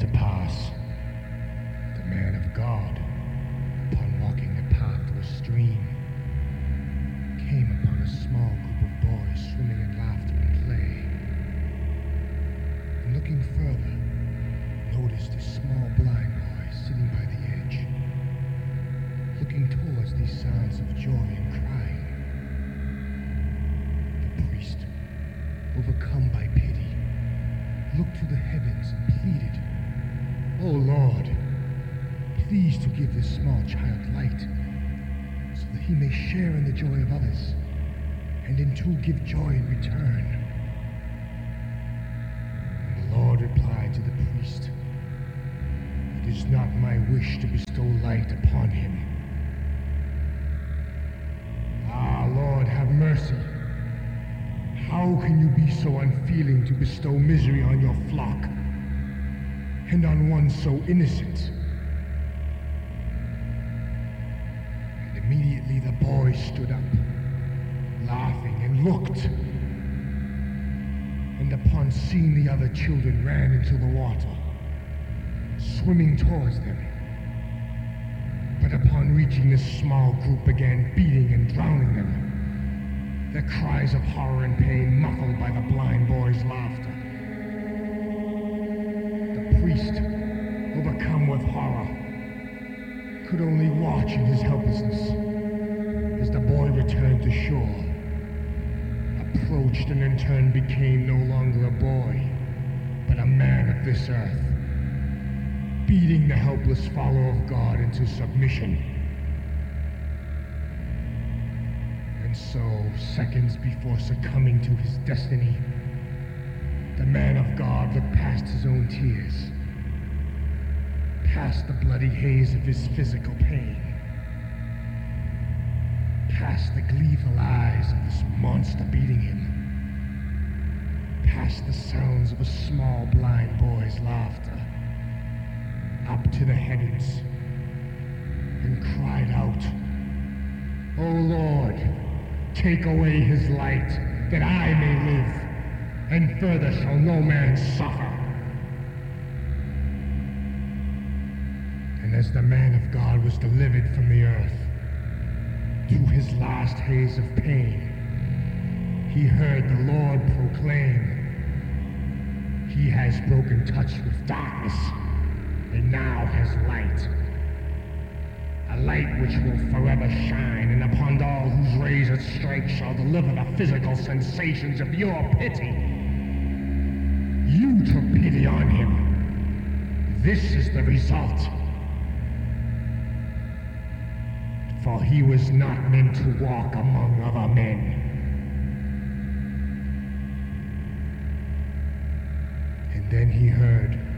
to pass, the man of God, upon walking the path to a stream, came upon a small group of boys swimming in laughter and play. And looking further, noticed a small blind boy sitting by the edge, looking towards these sounds of joy and crying. The priest, overcome by pity, looked to the heavens and pleaded, "O Lord, please to give this small child light, so that he may share in the joy of others, and in too give joy in return." And the Lord replied to the priest, "It is not my wish to bestow light upon him." Ah, Lord, have mercy. How can you be so unfeeling to bestow misery on your flock, and on one so innocent? And immediately the boy stood up, laughing, and looked, and upon seeing the other children ran into the water, swimming towards them. But upon reaching this small group began beating and drowning them, their cries of horror and pain muffled by the blind boy's laughter. The priest, overcome with horror, could only watch in his helplessness as the boy returned to shore, approached and in turn became no longer a boy, but a man of this earth, beating the helpless follower of God into submission. And so, seconds before succumbing to his destiny, the man of God looked past his own tears, past the bloody haze of his physical pain, past the gleeful eyes of this monster beating him, past the sounds of a small blind boy's laughter, up to the heavens, and cried out, "O Lord, take away his light, that I may live, and further shall no man suffer." And as the man of God was delivered from the earth, through his last haze of pain, he heard the Lord proclaim, "He has broken touch with darkness, and now has light. A light which will forever shine, and upon all whose rays it strikes shall deliver the physical sensations of your pity. You took pity on him. This is the result. For he was not meant to walk among other men." And then he heard